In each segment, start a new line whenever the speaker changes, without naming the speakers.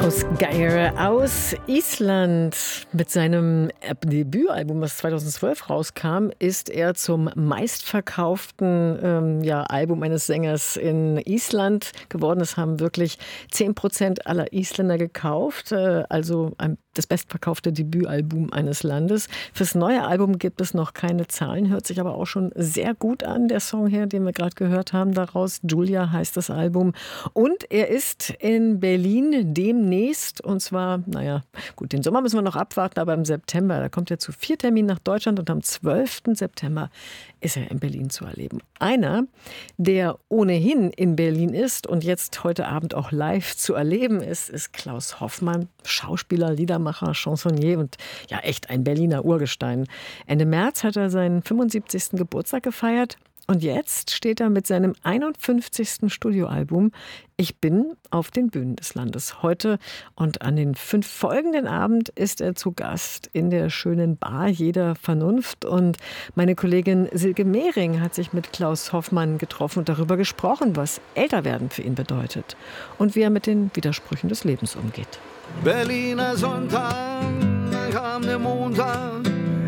Klaus Geier aus Island. Mit seinem Debütalbum, das 2012 rauskam, ist er zum meistverkauften Album eines Sängers in Island geworden. Es haben wirklich 10% aller Isländer gekauft, also das bestverkaufte Debütalbum eines Landes. Fürs neue Album gibt es noch keine Zahlen, hört sich aber auch schon sehr gut an, der Song hier, den wir gerade gehört haben daraus. Julia heißt das Album. Und er ist in Berlin demnächst, und zwar, den Sommer müssen wir noch abwarten, aber im September, da kommt er zu 4 Terminen nach Deutschland und am 12. September ist er in Berlin zu erleben. Einer, der ohnehin in Berlin ist und jetzt heute Abend auch live zu erleben ist, ist Klaus Hoffmann, Schauspieler, Liedermacher, Chansonnier und ja echt ein Berliner Urgestein. Ende März hat er seinen 75. Geburtstag gefeiert. Und jetzt steht er mit seinem 51. Studioalbum Ich bin auf den Bühnen des Landes. Heute und an den 5 folgenden Abend ist er zu Gast in der schönen Bar Jeder Vernunft. Und meine Kollegin Silke Mehring hat sich mit Klaus Hoffmann getroffen und darüber gesprochen, was Älterwerden für ihn bedeutet und wie er mit den Widersprüchen des Lebens umgeht.
Berliner Sonntag, kam der Montag.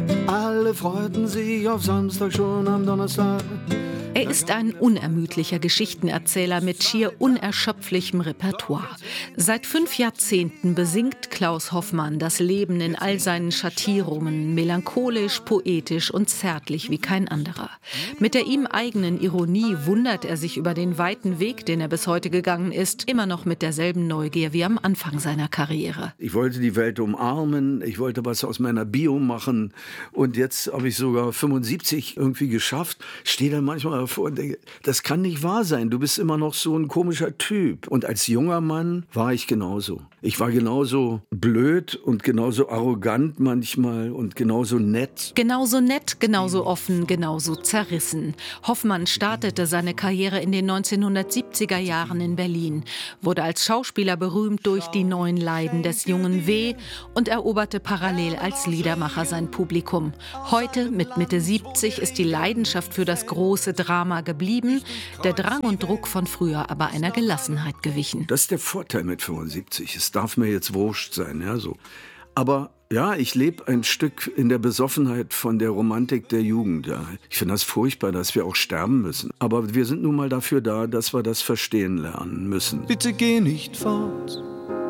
Alle freuten sich auf Samstag, schon am Donnerstag.
Er ist ein unermüdlicher Geschichtenerzähler mit schier unerschöpflichem Repertoire. Seit 5 Jahrzehnten besingt Klaus Hoffmann das Leben in all seinen Schattierungen, melancholisch, poetisch und zärtlich wie kein anderer. Mit der ihm eigenen Ironie wundert er sich über den weiten Weg, den er bis heute gegangen ist, immer noch mit derselben Neugier wie am Anfang seiner Karriere.
Ich wollte die Welt umarmen, ich wollte was aus meiner Bio machen und jetzt habe ich sogar 75 irgendwie geschafft. Stehe dann manchmal vor und denke, das kann nicht wahr sein. Du bist immer noch so ein komischer Typ. Und als junger Mann war ich genauso. Ich war genauso blöd und genauso arrogant manchmal und genauso nett.
Genauso nett, genauso offen, genauso zerrissen. Hoffmann startete seine Karriere in den 1970er Jahren in Berlin, wurde als Schauspieler berühmt durch Die neuen Leiden des jungen W. und eroberte parallel als Liedermacher sein Publikum. Heute, mit Mitte 70, ist die Leidenschaft für das große Drama geblieben, der Drang und Druck von früher aber einer Gelassenheit gewichen.
Das ist der Vorteil mit 75. Es darf mir jetzt wurscht sein, ja so. Aber ja, ich lebe ein Stück in der Besoffenheit von der Romantik der Jugend. Ja. Ich finde das furchtbar, dass wir auch sterben müssen. Aber wir sind nun mal dafür da, dass wir das verstehen lernen müssen. Bitte geh nicht fort.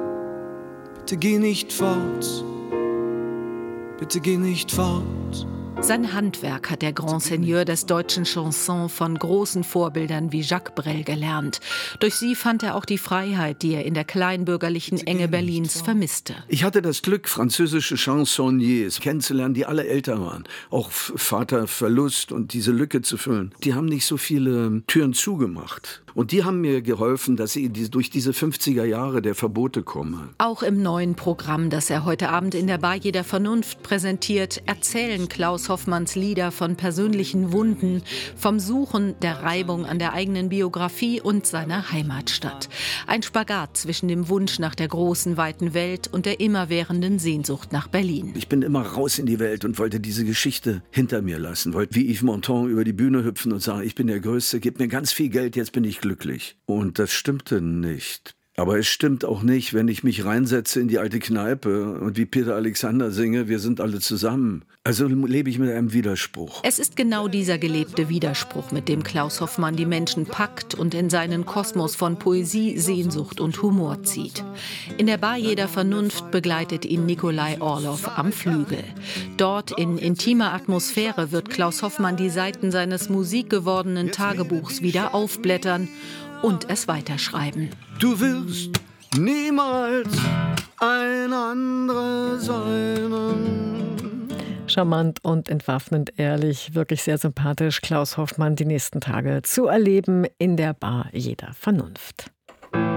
Bitte geh nicht fort. Bitte geh nicht fort.
Sein Handwerk hat der Grand Seigneur des deutschen Chansons von großen Vorbildern wie Jacques Brel gelernt. Durch sie fand er auch die Freiheit, die er in der kleinbürgerlichen Enge Berlins vermisste.
Ich hatte das Glück, französische Chansonniers kennenzulernen, die alle älter waren. Auch Vaterverlust und diese Lücke zu füllen. Die haben nicht so viele Türen zugemacht. Und die haben mir geholfen, dass ich durch diese 50er Jahre der Verbote komme.
Auch im neuen Programm, das er heute Abend in der Bar Jeder Vernunft präsentiert, erzählen Klaus Hoffmanns Lieder von persönlichen Wunden, vom Suchen der Reibung an der eigenen Biografie und seiner Heimatstadt. Ein Spagat zwischen dem Wunsch nach der großen, weiten Welt und der immerwährenden Sehnsucht nach Berlin.
Ich bin immer raus in die Welt und wollte diese Geschichte hinter mir lassen. Wollte wie Yves Montand über die Bühne hüpfen und sagen, ich bin der Größte, gib mir ganz viel Geld, jetzt bin ich glücklich. Und das stimmte nicht. Aber es stimmt auch nicht, wenn ich mich reinsetze in die alte Kneipe und wie Peter Alexander singe, wir sind alle zusammen. Also lebe ich mit einem Widerspruch.
Es ist genau dieser gelebte Widerspruch, mit dem Klaus Hoffmann die Menschen packt und in seinen Kosmos von Poesie, Sehnsucht und Humor zieht. In der Bar Jeder Vernunft begleitet ihn Nikolai Orloff am Flügel. Dort in intimer Atmosphäre wird Klaus Hoffmann die Seiten seines musikgewordenen Tagebuchs wieder aufblättern und es weiterschreiben.
Du wirst niemals ein anderer sein.
Charmant und entwaffnend ehrlich, wirklich sehr sympathisch. Klaus Hoffmann die nächsten Tage zu erleben in der Bar Jeder Vernunft.